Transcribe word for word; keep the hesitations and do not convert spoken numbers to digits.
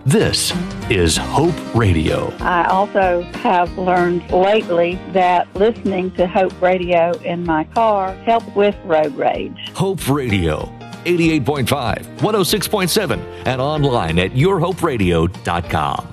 This is Hope Radio. I also have learned lately that listening to Hope Radio in my car helps with road rage. Hope Radio, eighty-eight point five, one oh six point seven, and online at your hope radio dot com.